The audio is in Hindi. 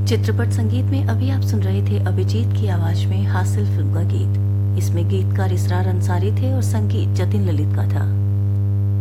चित्रपट संगीत में अभी आप सुन रहे थे अभिजीत की आवाज में हासिल फिल्म का गीत। इसमें गीतकार इसरार अंसारी थे और संगीत जतिन ललित का था।